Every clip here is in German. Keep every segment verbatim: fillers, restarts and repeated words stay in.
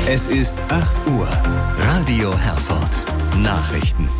Es ist acht Uhr. Radio Herford. Nachrichten.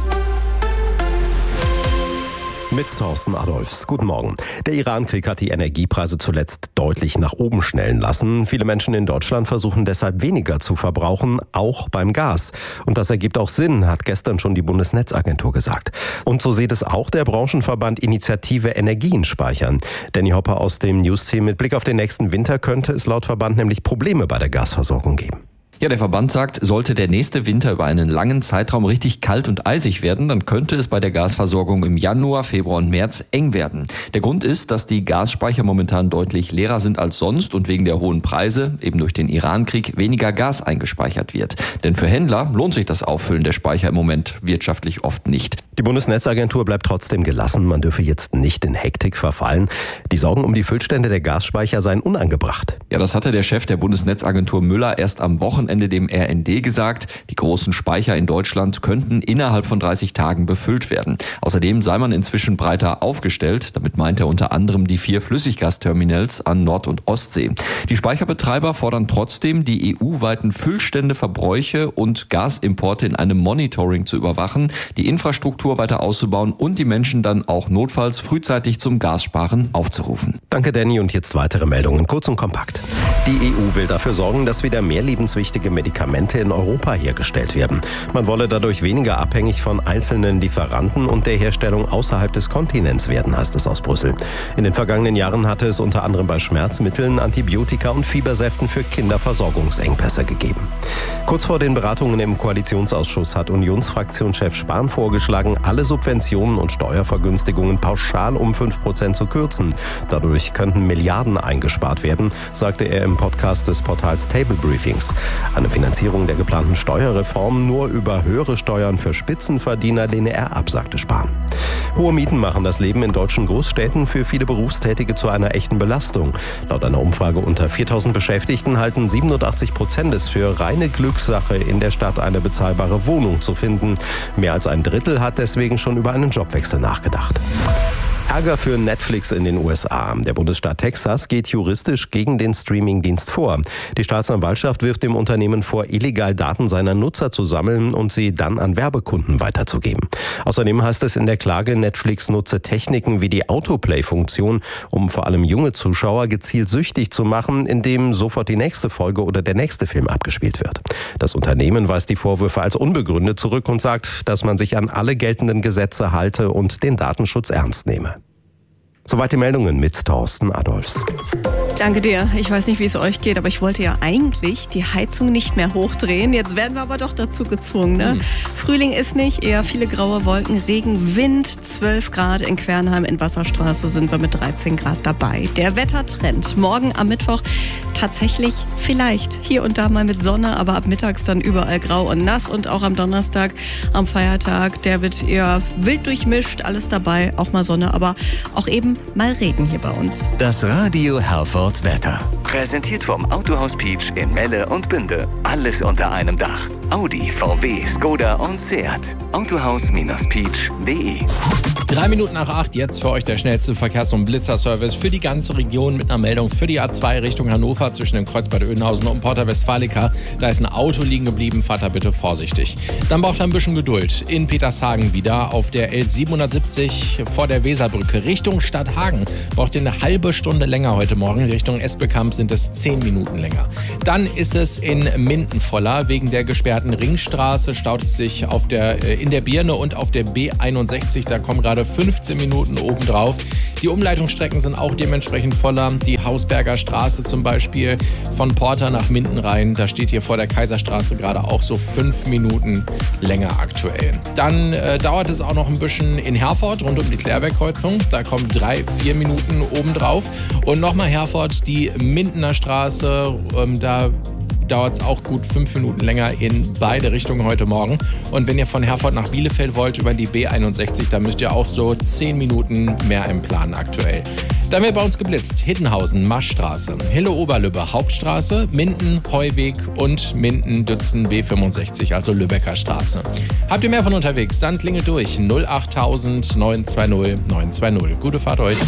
Mit Thorsten Adolfs. Guten Morgen. Der Iran-Krieg hat die Energiepreise zuletzt deutlich nach oben schnellen lassen. Viele Menschen in Deutschland versuchen deshalb weniger zu verbrauchen, auch beim Gas. Und das ergibt auch Sinn, hat gestern schon die Bundesnetzagentur gesagt. Und so sieht es auch der Branchenverband Initiative Energien speichern. Danny Hopper aus dem News-Team. Mit Blick auf den nächsten Winter könnte es laut Verband nämlich Probleme bei der Gasversorgung geben. Ja, der Verband sagt, sollte der nächste Winter über einen langen Zeitraum richtig kalt und eisig werden, dann könnte es bei der Gasversorgung im Januar, Februar und März eng werden. Der Grund ist, dass die Gasspeicher momentan deutlich leerer sind als sonst und wegen der hohen Preise, eben durch den Iran-Krieg, weniger Gas eingespeichert wird. Denn für Händler lohnt sich das Auffüllen der Speicher im Moment wirtschaftlich oft nicht. Die Bundesnetzagentur bleibt trotzdem gelassen. Man dürfe jetzt nicht in Hektik verfallen. Die Sorgen um die Füllstände der Gasspeicher seien unangebracht. Ja, das hatte der Chef der Bundesnetzagentur Müller erst am Wochenende dem R N D gesagt. Die großen Speicher in Deutschland könnten innerhalb von dreißig Tagen befüllt werden. Außerdem sei man inzwischen breiter aufgestellt. Damit meint er unter anderem die vier Flüssiggasterminals an Nord- und Ostsee. Die Speicherbetreiber fordern trotzdem, die E U-weiten Füllstände, Verbräuche und Gasimporte in einem Monitoring zu überwachen, die Infrastruktur weiter auszubauen und die Menschen dann auch notfalls frühzeitig zum Gassparen aufzurufen. Danke, Danny. Und jetzt weitere Meldungen, kurz und kompakt. Die E U will dafür sorgen, dass wieder mehr lebenswichtige Medikamente in Europa hergestellt werden. Man wolle dadurch weniger abhängig von einzelnen Lieferanten und der Herstellung außerhalb des Kontinents werden, heißt es aus Brüssel. In den vergangenen Jahren hatte es unter anderem bei Schmerzmitteln, Antibiotika und Fiebersäften für Kinder Versorgungsengpässe gegeben. Kurz vor den Beratungen im Koalitionsausschuss hat Unionsfraktionschef Spahn vorgeschlagen, alle Subventionen und Steuervergünstigungen pauschal um fünf Prozent zu kürzen. Dadurch könnten Milliarden eingespart werden, sagte er im Podcast des Portals Table Briefings. Eine Finanzierung der geplanten Steuerreform nur über höhere Steuern für Spitzenverdiener lehne er ab, sagte Spahn. Hohe Mieten machen das Leben in deutschen Großstädten für viele Berufstätige zu einer echten Belastung. Laut einer Umfrage unter viertausend Beschäftigten halten siebenundachtzig Prozent es für reine Glückssache, in der Stadt eine bezahlbare Wohnung zu finden. Mehr als ein Drittel hat deswegen schon über einen Jobwechsel nachgedacht. Ärger für Netflix in den U S A. Der Bundesstaat Texas geht juristisch gegen den Streamingdienst vor. Die Staatsanwaltschaft wirft dem Unternehmen vor, illegal Daten seiner Nutzer zu sammeln und sie dann an Werbekunden weiterzugeben. Außerdem heißt es in der Klage, Netflix nutze Techniken wie die Autoplay-Funktion, um vor allem junge Zuschauer gezielt süchtig zu machen, indem sofort die nächste Folge oder der nächste Film abgespielt wird. Das Unternehmen weist die Vorwürfe als unbegründet zurück und sagt, dass man sich an alle geltenden Gesetze halte und den Datenschutz ernst nehme. Soweit die Meldungen mit Thorsten Adolfs. Danke dir. Ich weiß nicht, wie es euch geht, aber ich wollte ja eigentlich die Heizung nicht mehr hochdrehen. Jetzt werden wir aber doch dazu gezwungen. Ne? Mhm. Frühling ist nicht, eher viele graue Wolken, Regen, Wind. zwölf Grad in Quernheim, in Wasserstraße sind wir mit dreizehn Grad dabei. Der Wettertrend morgen am Mittwoch tatsächlich vielleicht hier und da mal mit Sonne, aber ab mittags dann überall grau und nass. Und auch am Donnerstag, am Feiertag, der wird eher wild durchmischt, alles dabei, auch mal Sonne, aber auch eben mal Regen hier bei uns. Das Radio Herford Wetter. Präsentiert vom Autohaus Peach in Melle und Bünde. Alles unter einem Dach. Audi, V W, Skoda und Seat. Autohaus Peach punkt de. Drei Minuten nach acht, jetzt für euch der schnellste Verkehrs- und Blitzerservice für die ganze Region mit einer Meldung für die A zwei Richtung Hannover zwischen dem Kreuz Bad Oeynhausen und Porta Westfalica. Da ist ein Auto liegen geblieben, fahrt da bitte vorsichtig. Dann braucht ihr ein bisschen Geduld. In Petershagen wieder auf der L siebenhundertsiebzig vor der Weserbrücke Richtung Stadthagen. Braucht ihr eine halbe Stunde länger heute Morgen. Richtung Esbekamp sind es zehn Minuten länger. Dann ist es in Minden voller. Wegen der gesperrten Ringstraße staut es sich auf der, in der Birne und auf der B einundsechzig. Da kommen gerade fünfzehn Minuten obendrauf. Die Umleitungsstrecken sind auch dementsprechend voller. Die Hausberger Straße zum Beispiel von Porta nach Minden rein. Da steht hier vor der Kaiserstraße gerade auch so fünf Minuten länger aktuell. Dann äh, dauert es auch noch ein bisschen in Herford rund um die Klärwerkkreuzung. Da kommen drei, vier Minuten obendrauf. Und nochmal Herford, die Mindener Straße, ähm, da dauert es auch gut fünf Minuten länger in beide Richtungen heute Morgen. Und wenn ihr von Herford nach Bielefeld wollt über die B einundsechzig, dann müsst ihr auch so zehn Minuten mehr im Plan aktuell. Dann wird bei uns geblitzt. Hiddenhausen, Maschstraße, Hille-Oberlübbe, Hauptstraße, Minden, Heuweg und Minden-Dützen B fünfundsechzig, also Lübecker Straße. Habt ihr mehr von unterwegs? Dann klingelt durch null achttausend neun zwei null neun zwei null. Gute Fahrt euch.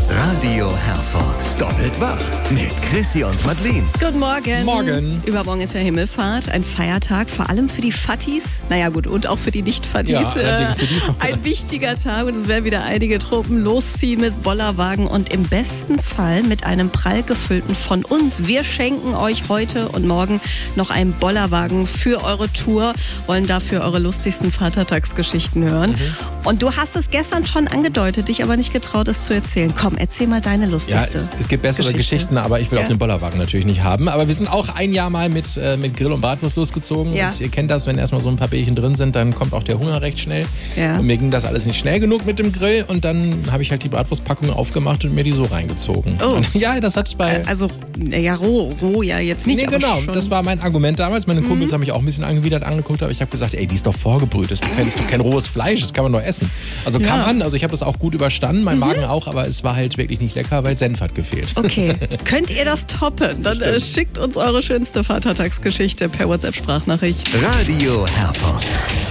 Radio Herford. Doppelt wach mit Chrissy und Madeleine. Guten Morgen. Morgen. Übermorgen ist ja Himmelfahrt, ein Feiertag, vor allem für die Fattis. Naja gut, und auch für die Nicht-Fattis. Ja, allerdings für die. Ein wichtiger Tag und es werden wieder einige Truppen losziehen mit Bollerwagen und im besten Fall mit einem prall gefüllten von uns. Wir schenken euch heute und morgen noch einen Bollerwagen für eure Tour, wollen dafür eure lustigsten Vatertagsgeschichten hören. Mhm. Und du hast es gestern schon angedeutet, dich aber nicht getraut, es zu erzählen. Komm, erzähl mal deine lustigste. Ja, es, es gibt bessere Geschichte. Geschichten, aber ich will Ja. auch den Bollerwagen natürlich nicht haben. Aber wir sind auch ein Jahr mal mit, äh, mit Grill und Bratwurst losgezogen. Ja. Und ihr kennt das, wenn erstmal so ein paar Bärchen drin sind, dann kommt auch der Hunger recht schnell. Ja. Und mir ging das alles nicht schnell genug mit dem Grill. Und dann habe ich halt die Bratwurstpackung aufgemacht und mir die so reingezogen. Oh. Und ja, das hat bei... Also, ja, roh, roh ja jetzt nicht. Nee, aber genau. schon. Das war mein Argument damals. Meine Kumpels haben mich auch ein bisschen angewidert angeguckt, aber ich habe gesagt, ey, die ist doch vorgebrüht. Das ist doch kein, ist doch kein rohes Fleisch, das kann man doch essen. Also Ja. kam an, also ich habe das auch gut überstanden, mein Magen auch, aber es war halt wirklich nicht lecker, weil Senf hat gefehlt. Okay, könnt ihr das toppen? Dann äh, schickt uns eure schönste Vatertagsgeschichte per WhatsApp-Sprachnachricht. Radio Herford.